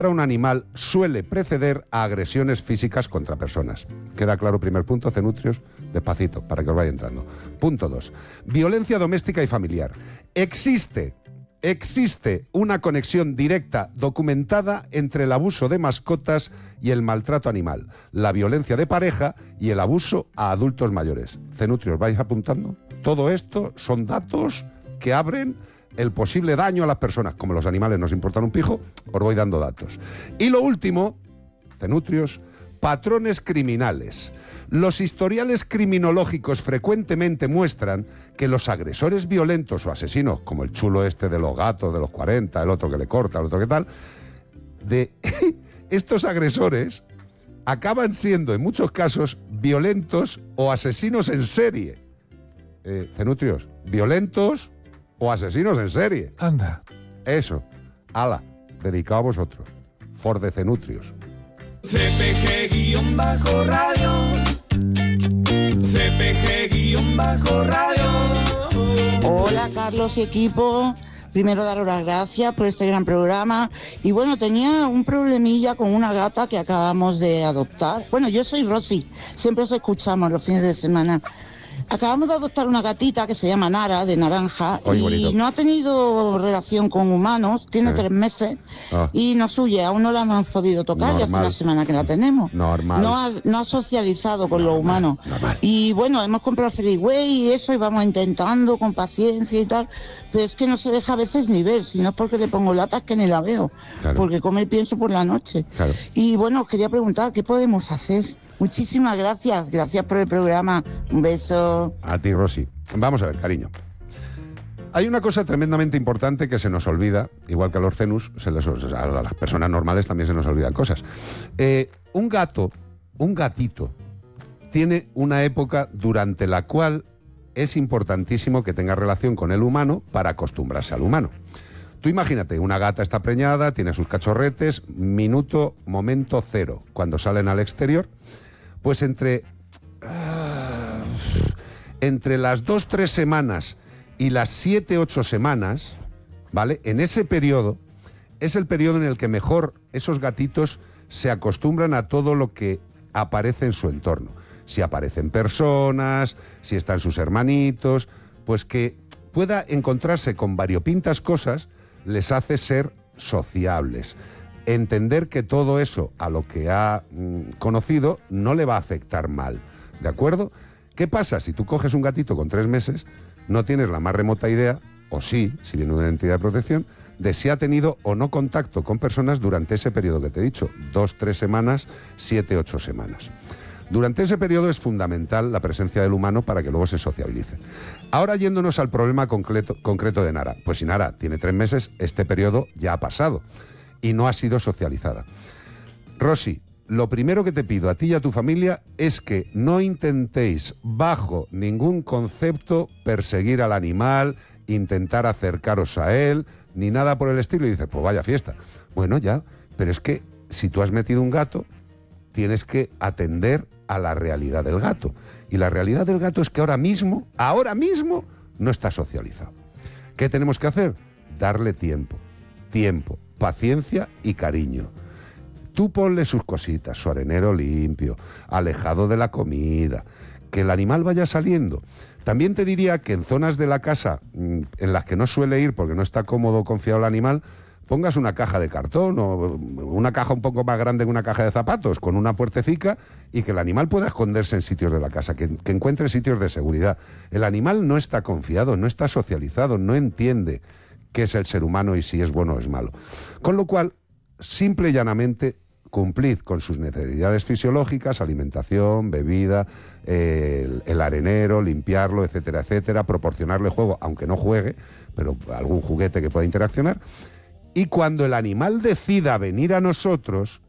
a un animal suele preceder a agresiones físicas contra personas. ¿Queda claro? Primer punto, Cenutrios, despacito, para que os vaya entrando. Punto 2. Violencia doméstica y familiar. Existe una conexión directa documentada entre el abuso de mascotas y el maltrato animal, la violencia de pareja y el abuso a adultos mayores. Cenutrios, ¿vais apuntando? Todo esto son datos que abren el posible daño a las personas. Como los animales nos importan un pijo, os voy dando datos. Y lo último, Cenutrios, patrones criminales. Los historiales criminológicos frecuentemente muestran que los agresores violentos o asesinos, como el chulo este de los gatos de los 40, el otro que le corta, el otro que tal, de estos agresores acaban siendo en muchos casos violentos o asesinos en serie. Cenutrios, violentos o asesinos en serie. Anda. Eso. Ala, dedicado a vosotros. For de Cenutrios. CPG-radio. CPG-radio. Hola Carlos y equipo. Primero daros las gracias por este gran programa. Y bueno, tenía un problemilla con una gata que acabamos de adoptar. Bueno, yo soy Rosy, siempre os escuchamos los fines de semana. Acabamos de adoptar una gatita que se llama Nara, de naranja, y no ha tenido relación con humanos, tiene 3 meses, y nos huye, aún no la hemos podido tocar, ya hace una semana que la tenemos. Normal. No ha socializado con los humanos. Y bueno, hemos comprado Freeway y eso, y vamos intentando con paciencia y tal, pero es que no se deja a veces ni ver, si no es porque le pongo latas que ni la veo, porque come el pienso por la noche. Y bueno, os quería preguntar, ¿qué podemos hacer? Muchísimas gracias por el programa. Un beso. A ti, Rosy. Vamos a ver, cariño. Hay una cosa tremendamente importante que se nos olvida, igual que a los cenus, a las personas normales también se nos olvidan cosas. Un gatito, tiene una época durante la cual es importantísimo que tenga relación con el humano para acostumbrarse al humano. Tú imagínate, una gata está preñada, tiene sus cachorretes, momento cero, cuando salen al exterior. Pues entre las 2-3 semanas y las 7-8 semanas, ¿vale? En ese periodo es el periodo en el que mejor esos gatitos se acostumbran a todo lo que aparece en su entorno. Si aparecen personas, si están sus hermanitos, pues que pueda encontrarse con variopintas cosas les hace ser sociables. Entender que todo eso a lo que ha conocido no le va a afectar mal, ¿de acuerdo? ¿Qué pasa? Si tú coges un gatito con 3 meses, no tienes la más remota idea, o sí, si viene de una entidad de protección, de si ha tenido o no contacto con personas durante ese periodo que te he dicho, 2-3 semanas, 7-8 semanas. Durante ese periodo es fundamental la presencia del humano para que luego se sociabilice. Ahora yéndonos al problema concreto de Nara. Pues si Nara tiene 3 meses, este periodo ya ha pasado y no ha sido socializada. Rosy, lo primero que te pido a ti y a tu familia es que no intentéis bajo ningún concepto perseguir al animal, intentar acercaros a él, ni nada por el estilo. Y dices, pues vaya fiesta. Bueno, ya, pero es que si tú has metido un gato, tienes que atender a la realidad del gato. Y la realidad del gato es que ahora mismo, no está socializado. ¿Qué tenemos que hacer? Darle tiempo, paciencia y cariño. Tú ponle sus cositas, su arenero limpio, alejado de la comida, que el animal vaya saliendo. También te diría que en zonas de la casa en las que no suele ir porque no está cómodo o confiado el animal, pongas una caja de cartón o una caja un poco más grande que una caja de zapatos con una puertecica y que el animal pueda esconderse en sitios de la casa, que encuentre sitios de seguridad. El animal no está confiado, no está socializado, no entiende qué es el ser humano y si es bueno o es malo. Con lo cual, simple y llanamente, cumplid con sus necesidades fisiológicas, alimentación, bebida, el arenero, limpiarlo, etcétera, etcétera, proporcionarle juego, aunque no juegue, pero algún juguete que pueda interaccionar. Y cuando el animal decida venir a nosotros,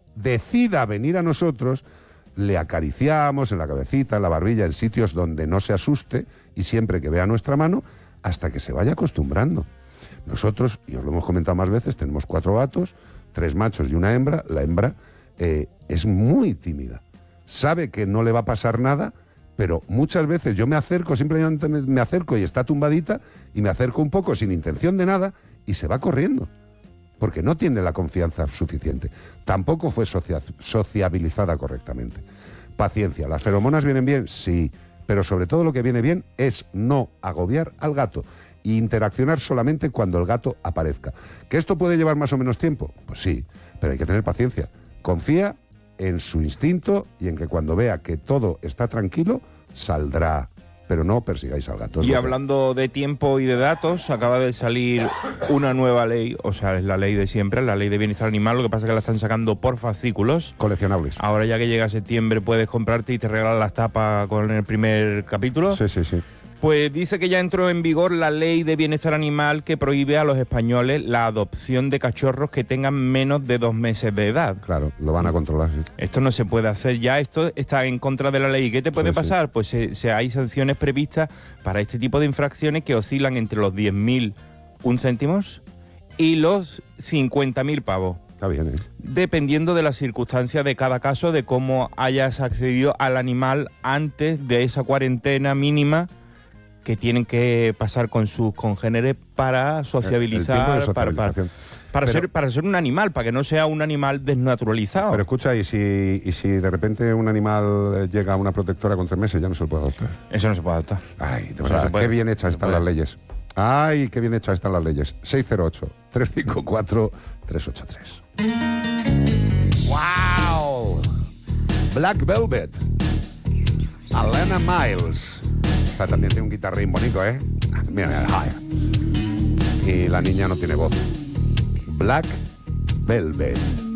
le acariciamos en la cabecita, en la barbilla, en sitios donde no se asuste y siempre que vea nuestra mano, hasta que se vaya acostumbrando. Nosotros, y os lo hemos comentado más veces, tenemos 4 gatos, 3 machos y una hembra. La hembra es muy tímida. Sabe que no le va a pasar nada, pero muchas veces yo me acerco, simplemente me acerco y está tumbadita, y me acerco un poco sin intención de nada, y se va corriendo. porque no tiene la confianza suficiente. Tampoco fue sociabilizada correctamente. Paciencia. ¿Las feromonas vienen bien? Sí. Pero sobre todo lo que viene bien es no agobiar al gato e interaccionar solamente cuando el gato aparezca. ¿Que esto puede llevar más o menos tiempo? Pues sí, pero hay que tener paciencia. Confía en su instinto y en que cuando vea que todo está tranquilo, saldrá. Pero no persigáis al gato. Y hablando de tiempo y de datos, acaba de salir una nueva ley, o sea, es la ley de siempre, la ley de bienestar animal, lo que pasa es que la están sacando por fascículos. Coleccionables. Ahora ya que llega septiembre puedes comprarte y te regalan las tapas con el primer capítulo. Sí, sí, sí. Pues dice que ya entró en vigor la ley de bienestar animal que prohíbe a los españoles la adopción de cachorros que tengan menos de 2 meses de edad. Claro, lo van a controlar. Sí. Esto no se puede hacer ya, esto está en contra de la ley. ¿Qué te puede pasar? Pues hay sanciones previstas para este tipo de infracciones que oscilan entre los 10.001 céntimos y los 50.000 pavos. Está bien, ¿eh? Dependiendo de las circunstancias de cada caso, de cómo hayas accedido al animal antes de esa cuarentena mínima que tienen que pasar con sus congéneres para sociabilizar, para ser un animal, para que no sea un animal desnaturalizado. Pero escucha, ¿y si de repente un animal llega a una protectora con 3 meses, ya no se lo puede adoptar? Eso no se puede adoptar. Ay, de verdad, qué bien hechas están las leyes. Ay, qué bien hechas están las leyes. 608-354-383. ¡Wow! Black Velvet. Alana Miles. Esta también tiene un guitarrín bonito, ¿eh? Mira, y la niña no tiene voz. Black Velvet.